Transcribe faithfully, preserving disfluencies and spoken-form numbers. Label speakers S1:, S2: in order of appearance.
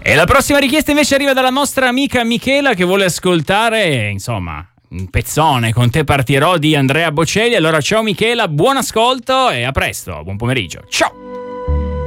S1: E la prossima richiesta invece arriva dalla nostra amica Michela, che vuole ascoltare, insomma, un pezzone, Con te partirò, di Andrea Bocelli. Allora ciao Michela, buon ascolto e a presto, buon pomeriggio, ciao!